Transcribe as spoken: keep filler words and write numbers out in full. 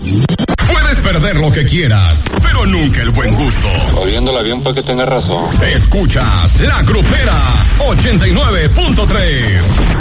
Puedes perder lo que quieras, pero nunca el buen gusto. Odiándola bien porque tenga razón. Escuchas La Grupera ochenta y nueve punto tres.